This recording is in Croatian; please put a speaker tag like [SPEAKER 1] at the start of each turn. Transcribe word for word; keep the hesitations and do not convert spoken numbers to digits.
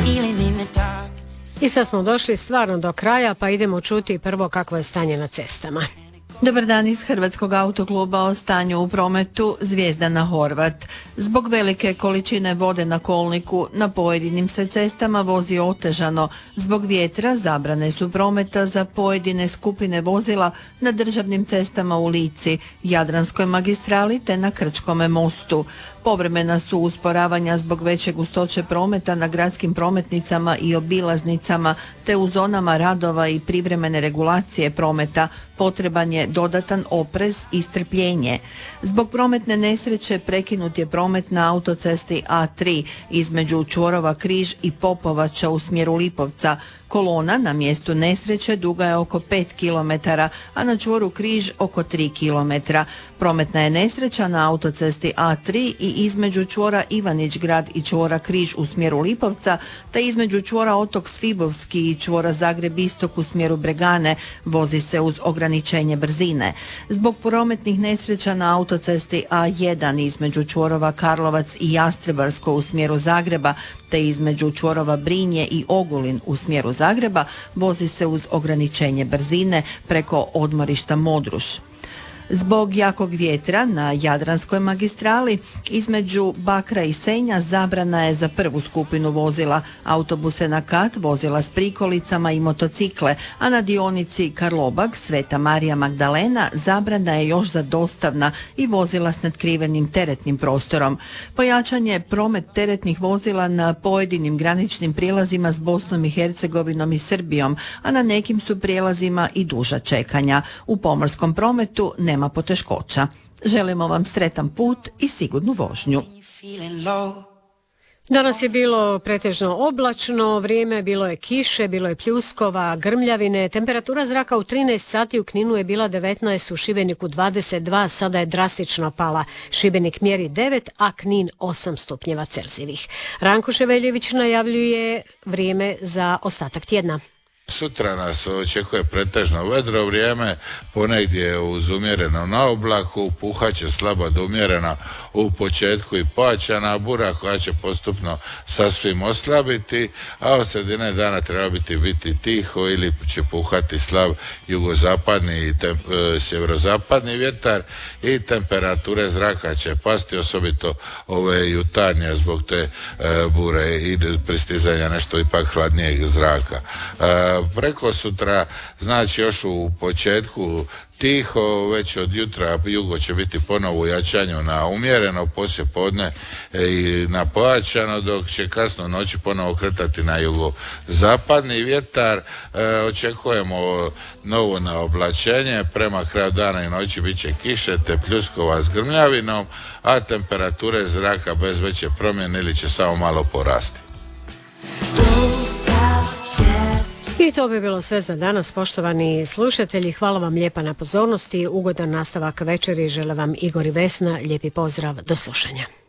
[SPEAKER 1] I sad smo došli stvarno do kraja, pa idemo čuti prvo kakvo je stanje na cestama.
[SPEAKER 2] Dobar dan iz Hrvatskog autokluba o stanju u prometu. Zvijezdana Horvat. Zbog velike količine vode na kolniku na pojedinim se cestama vozi otežano. Zbog vjetra zabrane su prometa za pojedine skupine vozila na državnim cestama u Lici, Jadranskoj magistrali te na Krčkome mostu. Povremena su usporavanja zbog veće gustoće prometa na gradskim prometnicama i obilaznicama, te u zonama radova i privremene regulacije prometa potreban je dodatan oprez i strpljenje. Zbog prometne nesreće prekinut je promet na autocesti A tri između čvorova Križ i Popovača u smjeru Lipovca. Kolona na mjestu nesreće duga je oko pet kilometara, a na čvoru Križ oko tri kilometra. Prometna je nesreća na autocesti A tri i između čvora Ivanić Grad i čvora Križ u smjeru Lipovca, te između čvora Otok Svibovski i čvora Zagreb Istok u smjeru Bregane vozi se uz ograničenje brzine. Zbog prometnih nesreća na autocesti A jedan između čvorova Karlovac i Jastrebarsko u smjeru Zagreba, te između čvorova Brinje i Ogulin u smjeru Zagreba vozi se uz ograničenje brzine preko odmorišta Modruš. Zbog jakog vjetra na Jadranskoj magistrali između Bakra i Senja zabrana je za prvu skupinu vozila, autobuse na kat, vozila s prikolicama i motocikle, a na dionici Karlobag, Sveta Marija Magdalena zabrana je još za dostavna i vozila s natkrivenim teretnim prostorom. Pojačan je promet teretnih vozila na pojedinim graničnim prijelazima s Bosnom i Hercegovinom i Srbijom, a na nekim su prijelazima i duža čekanja. U pomorskom prometu ne nema poteškoća. Želimo vam sretan put i sigurnu vožnju.
[SPEAKER 1] Danas je bilo pretežno oblačno, vrijeme bilo je kiše, bilo je pljuskova, grmljavine, temperatura zraka u trinaest sati u Kninu je bila devetnaest, u Šibeniku dvadeset dva, sada je drastično pala. Šibenik mjeri devet, a Knin osam stupnjeva Celzijevih. Ranko Ševeljević najavljuje vrijeme za ostatak tjedna.
[SPEAKER 3] Sutra nas očekuje pretežno vedro vrijeme, ponegdje uz umjereno na oblaku, puhaće slabo do umjereno u početku i pojačana bura koja će postupno sasvim oslabiti, a od sredine dana treba biti biti tiho ili će puhati slab jugozapadni i tem, e, sjeverozapadni vjetar i temperature zraka će pasti, osobito ove jutarnje zbog te e, bure i pristizanja nešto ipak hladnijeg zraka. E, Preko sutra, znači još u početku tiho, već od jutra jugo će biti ponovo u jačanju na umjereno, poslije podne i na pojačano, dok će kasno noći ponovo kretati na jugozapadni vjetar. E, očekujemo novo naoblačenje, prema kraju dana i noći bit će kiše te pljuskova s grmljavinom, a temperature zraka bez veće promjene ili će samo malo porasti.
[SPEAKER 1] I to bi bilo sve za danas, poštovani slušatelji. Hvala vam lijepa na pozornosti, ugodan nastavak večeri žele vam Igor i Vesna, lijepi pozdrav, do slušanja.